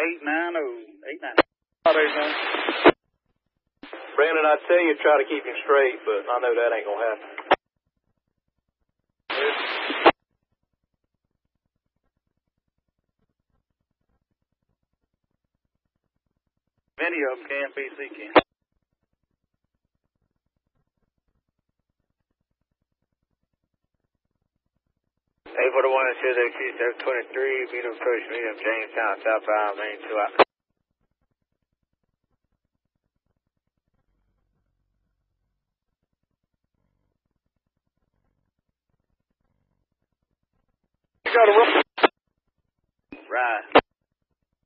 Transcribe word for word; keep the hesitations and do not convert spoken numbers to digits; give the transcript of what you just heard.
eight nine oh. eight nine oh. Brandon, I'd tell you to try to keep him straight, but I know that ain't going to happen. Many of them can, B C can. eight four one, two zero two seven twenty-three, medium approach, medium Jamestown, southbound, main two out. You got a